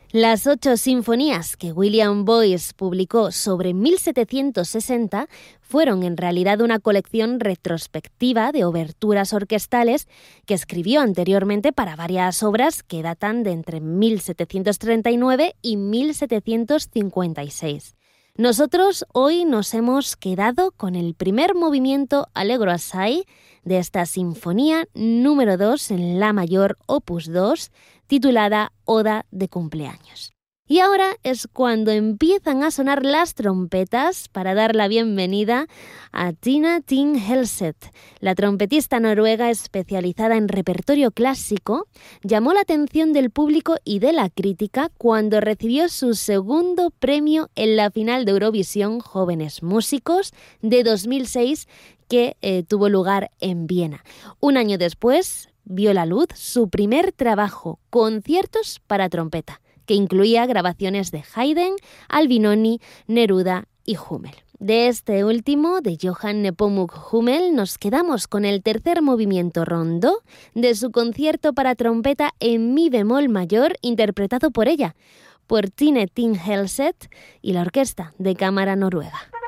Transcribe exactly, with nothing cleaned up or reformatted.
Las ocho sinfonías que William Boyce publicó sobre mil setecientos sesenta fueron en realidad una colección retrospectiva de oberturas orquestales que escribió anteriormente para varias obras que datan de entre mil setecientos treinta y nueve y mil setecientos cincuenta y seis. Nosotros hoy nos hemos quedado con el primer movimiento Allegro assai de esta sinfonía número dos en la mayor opus dos, titulada Oda de cumpleaños. Y ahora es cuando empiezan a sonar las trompetas para dar la bienvenida a Tina Ting Helseth. La trompetista noruega especializada en repertorio clásico llamó la atención del público y de la crítica cuando recibió su segundo premio en la final de Eurovisión Jóvenes Músicos de dos mil seis, que eh, tuvo lugar en Viena. Un año después vio la luz su primer trabajo, Conciertos para trompeta, que incluía grabaciones de Haydn, Albinoni, Neruda y Hummel. De este último, de Johann Nepomuk Hummel, nos quedamos con el tercer movimiento rondó de su concierto para trompeta en mi bemol mayor, interpretado por ella, por Tine Ting Helseth y la Orquesta de Cámara Noruega.